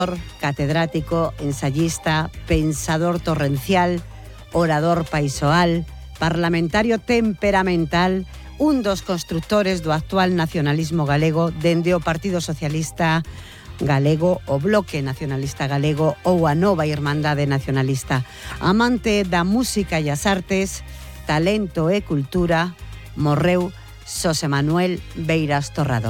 catedrático, ensayista, pensador torrencial, orador paisoal, parlamentario temperamental, un dos constructores do actual nacionalismo galego dende o Partido Socialista Galego, o Bloque Nacionalista Galego ou a Nova Irmandade Nacionalista. Amante da música e as artes, talento e cultura, morreu Xosé Manuel Beiras Torrado.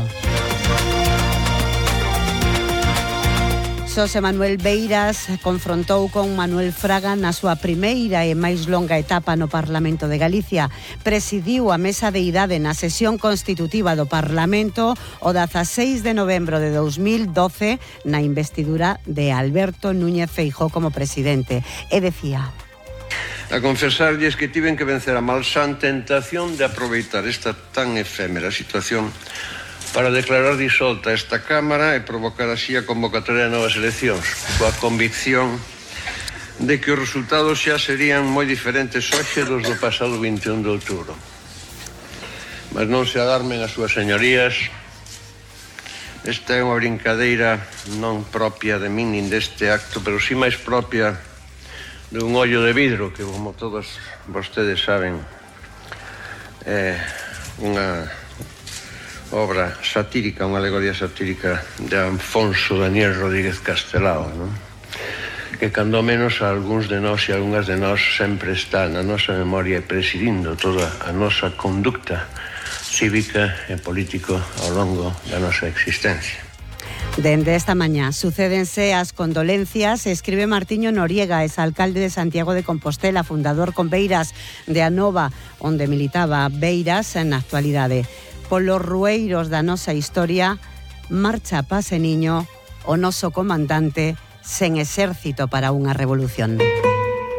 Xosé Manuel Beiras confrontou con Manuel Fraga na súa primeira e máis longa etapa no Parlamento de Galicia. Presidiu a mesa de idade na sesión constitutiva do Parlamento o 16 de novembro de 2012 na investidura de Alberto Núñez Feijóo como presidente. E decía: a confesarlles que tiven que vencer a malsán tentación de aproveitar esta tan efémera situación para declarar disolta esta Cámara e provocar así a convocatoria de novas eleccións, coa convicción de que os resultados xa serían moi diferentes hoxe dos do pasado 21 de outubro. Mas non se alarmen as súas señorías, esta é unha brincadeira non propia de min nin deste acto, pero si máis propia dun ollo de vidro, que como todos vostedes saben é unha obra satírica, unha alegoría satírica de Alfonso Daniel Rodríguez Castelao, non? Que cando menos a algúns de nós e algunhas de nós sempre está na nosa memoria e presidindo toda a nosa conducta cívica e político ao longo da nosa existencia. Dende esta mañá sucédense as condolencias, escribe Martiño Noriega, exalcalde de Santiago de Compostela, fundador con Beiras de Anova, onde militaba Beiras na actualidade. Polos rueiros da nosa historia marcha Paseniño, o noso comandante sen exército para unha revolución.